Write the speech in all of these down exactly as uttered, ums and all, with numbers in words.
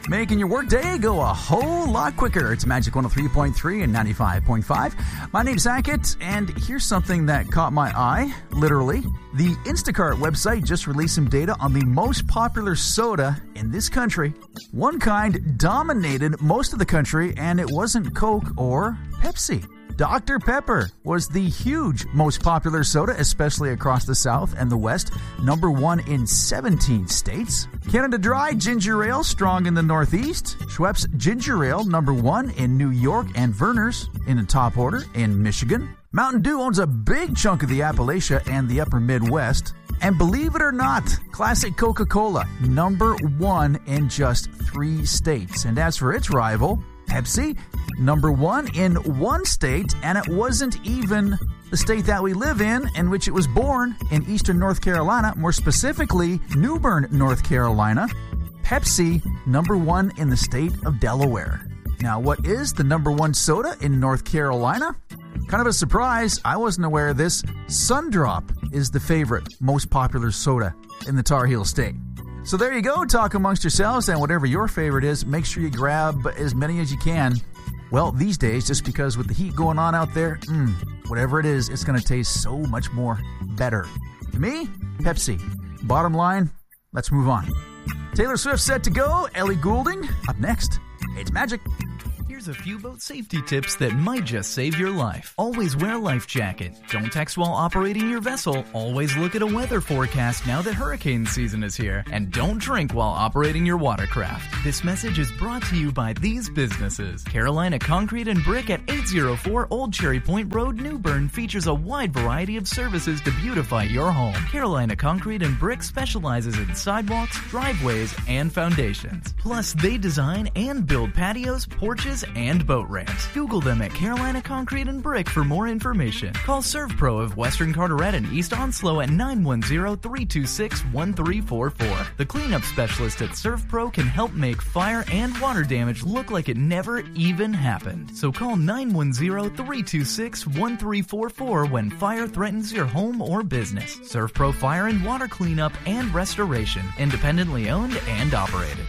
Making your workday go a whole lot quicker. It's Magic one oh three point three and ninety-five point five. My name's Sankit, and here's something that caught my eye, literally. The Instacart website just released some data on the most popular soda in this country. One kind dominated most of the country, and it wasn't Coke or Pepsi. Doctor Pepper was the huge most popular soda, especially across the South and the West, number one in seventeen states. Canada Dry Ginger Ale, strong in the Northeast. Schweppes Ginger Ale, number one in New York, and Verner's in the top order in Michigan. Mountain Dew owns a big chunk of the Appalachia and the upper Midwest. And believe it or not, Classic Coca-Cola, number one in just three states. And as for its rival, Pepsi, number one in one state, and it wasn't even the state that we live in, in which it was born, in eastern North Carolina, more specifically, New Bern, North Carolina. Pepsi, number one in the state of Delaware. Now, what is the number one soda in North Carolina? Kind of a surprise. I wasn't aware of this. Sundrop is the favorite, most popular soda in the Tar Heel State. So there you go. Talk amongst yourselves, and whatever your favorite is, make sure you grab as many as you can. Well, these days, just because with the heat going on out there, mm, whatever it is, it's going to taste so much more better. To me, Pepsi. Bottom line, let's move on. Taylor Swift set to go. Ellie Goulding up next. It's Magic. Here's a few boat safety tips that might just save your life. Always wear a life jacket. Don't text while operating your vessel. Always look at a weather forecast now that hurricane season is here. And don't drink while operating your watercraft. This message is brought to you by these businesses. Carolina Concrete and Brick at eight oh four Old Cherry Point Road, New Bern features a wide variety of services to beautify your home. Carolina Concrete and Brick specializes in sidewalks, driveways, and foundations. Plus, they design and build patios, porches, and boat ramps. Google them at Carolina Concrete and Brick for more information. Call ServPro of Western Carteret and East Onslow at nine one zero, three two six, one three four four. The cleanup specialist at ServPro can help make fire and water damage look like it never even happened. So call nine one zero, three two six, one three four four when fire threatens your home or business. ServPro Fire and Water Cleanup and Restoration. Independently owned and operated.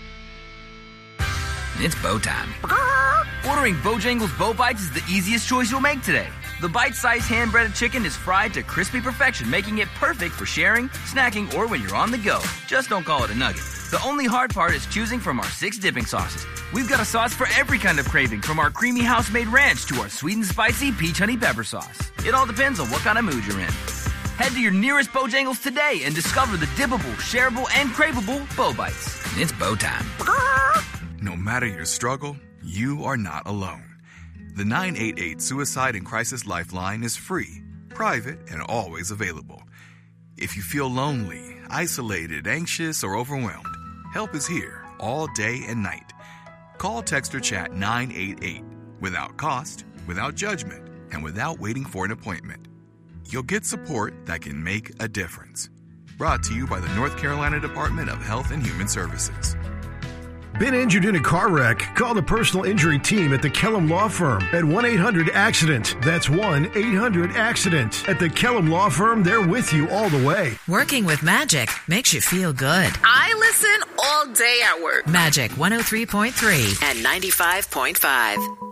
It's bow time. Ordering Bojangles Bow Bites is the easiest choice you'll make today. The bite-sized hand-breaded chicken is fried to crispy perfection, making it perfect for sharing, snacking, or when you're on the go. Just don't call it a nugget. The only hard part is choosing from our six dipping sauces. We've got a sauce for every kind of craving, from our creamy house-made ranch to our sweet and spicy peach honey pepper sauce. It all depends on what kind of mood you're in. Head to your nearest Bojangles today and discover the dippable, shareable, and craveable Bow Bites. It's bow time. No matter your struggle, you are not alone. The nine eight eight Suicide and Crisis Lifeline is free, private, and always available. If you feel lonely, isolated, anxious, or overwhelmed, help is here all day and night. Call, text, or chat nine eight eight without cost, without judgment, and without waiting for an appointment. You'll get support that can make a difference. Brought to you by the North Carolina Department of Health and Human Services. Been injured in a car wreck? Call the personal injury team at the Kellum Law Firm at one eight hundred accident. That's one eight hundred accident. At the Kellum Law Firm, they're with you all the way. Working with Magic makes you feel good. I listen all day at work. Magic one oh three point three and ninety-five point five.